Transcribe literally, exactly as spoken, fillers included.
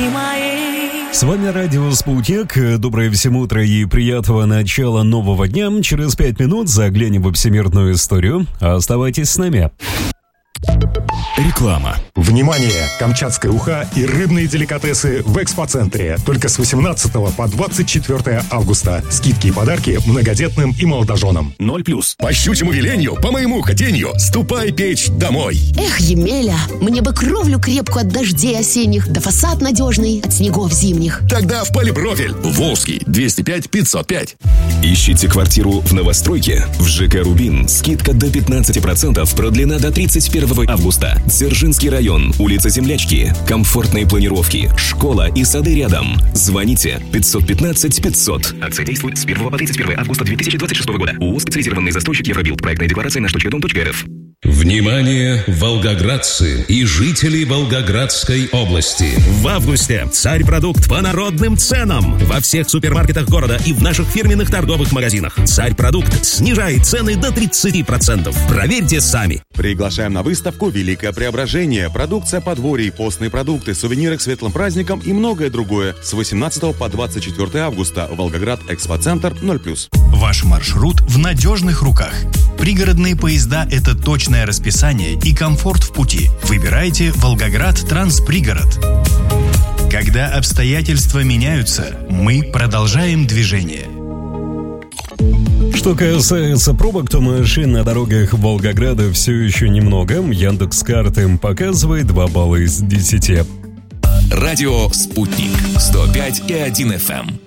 моей. С вами радио «Спутник». Доброе всем утро и приятного начала нового дня. Через пять минут заглянем в всемирную историю. Оставайтесь с нами. Реклама. Внимание! Камчатская уха и рыбные деликатесы в экспоцентре. Только с восемнадцатого по двадцать четвёртое августа. Скидки и подарки многодетным и молодоженам. Ноль плюс. По щучьему велению, по моему хотению, ступай печь домой. Эх, Емеля, мне бы кровлю крепкую от дождей осенних, да фасад надежный от снегов зимних. Тогда в Полипрофиль. Волжский. двести пять пятьсот пять. Ищите квартиру в новостройке? В ЖК «Рубин» скидка до пятнадцати процентов продлена до тридцать первого августа. Дзержинский район, улица Землячки. Комфортные планировки, школа и сады рядом. Звоните пятьсот пятнадцать пятьсот. Акция действует с первого по тридцать первое августа две тысячи двадцать шестого года. ООО «Специализированный застройщик Евробилд». Проектная декларация на штучка дом точка эр эф. Внимание, волгоградцы и жители Волгоградской области! В августе «Царь-продукт» по народным ценам во всех супермаркетах города и в наших фирменных торговых магазинах. «Царь-продукт» снижает цены до тридцати процентов. Проверьте сами. Приглашаем на выставку «Великое преображение». Продукция подворий, постные продукты, сувениры к светлым праздникам и многое другое. С восемнадцатого по двадцать четвёртое августа. Волгоград, экспоцентр, ноль плюс. Ваш маршрут в надежных руках. Пригородные поезда – это точное расписание и комфорт в пути. Выбирайте Волгоград Транспригород. Когда обстоятельства меняются, мы продолжаем движение. Что касается пробок, то машин на дорогах Волгограда все еще немного. Яндекс.Карты показывает два балла из десяти. Радио «Спутник». сто пять и один эф эм.